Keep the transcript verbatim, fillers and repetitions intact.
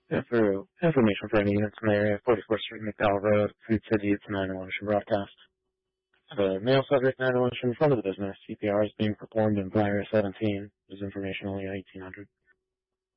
Yeah, for information for any units in the area, forty-fourth Street, McDowell Road, Food City, it's a nine one one should broadcast. The male subject nine one one should in front of the business. C P R is being performed in Blair seventeen. There's information only at eighteen hundred.